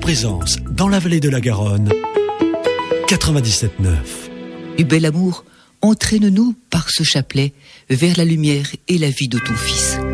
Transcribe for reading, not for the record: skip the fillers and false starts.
présence dans la vallée de la Garonne, 97.9. Du bel amour, entraîne-nous par ce chapelet vers la lumière et la vie de ton Fils.